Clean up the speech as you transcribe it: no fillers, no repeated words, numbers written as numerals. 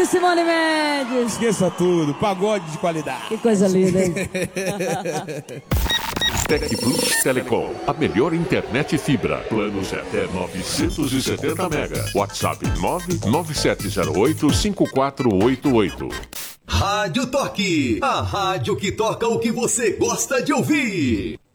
Simone Mendes. Esqueça tudo, pagode de qualidade. Que coisa linda, hein? Tec Plus Telecom, a melhor internet fibra. Planos até 970 mega. WhatsApp 997085488. Rádio Toque, a rádio que toca o que você gosta de ouvir.